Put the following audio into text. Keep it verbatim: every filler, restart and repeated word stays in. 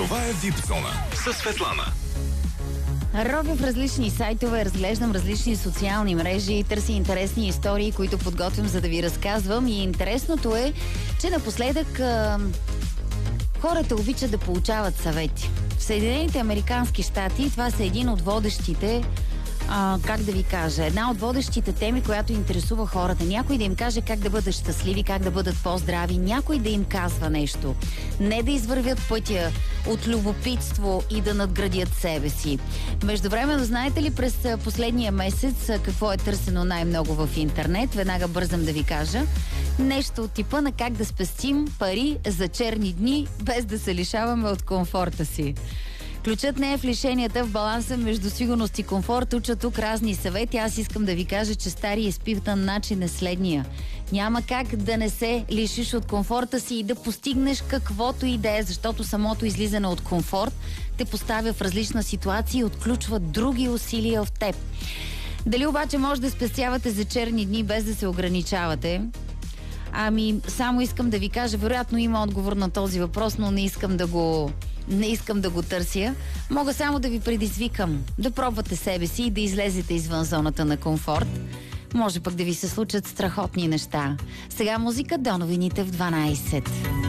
Това е вип зона със Светлана. Робя в различни сайтове, разглеждам различни социални мрежи, търся интересни истории, които подготвям, за да ви разказвам. И интересното е, че напоследък а, хората обичат да получават съвети. В Съединените американски щати това са един от водещите, а, как да ви кажа, една от водещите теми, която интересува хората. Някой да им каже как да бъдат щастливи, как да бъдат по-здрави, някой да им казва нещо. Не да извървят пътя от любопитство и да надградят себе си. Междувременно, знаете ли през последния месец какво е търсено най-много в интернет? Веднага бързам да ви кажа. Нещо от типа на как да спестим пари за черни дни, без да се лишаваме от комфорта си. Ключът не е в лишенията, в баланса между сигурност и комфорт. Уча тук разни съвети. Аз искам да ви кажа, че стария изпитан начин е следния. Няма как да не се лишиш от комфорта си и да постигнеш каквото и да е, защото самото излизане от комфорт те поставя в различна ситуация и отключва други усилия в теб. Дали обаче може да спестявате за черни дни без да се ограничавате? Ами, само искам да ви кажа, вероятно има отговор на този въпрос, но не искам да го... Не искам да го търся. Мога само да ви предизвикам да пробвате себе си и да излезете извън зоната на комфорт. Може пък да ви се случат страхотни неща. Сега музика до новините в дванайсет.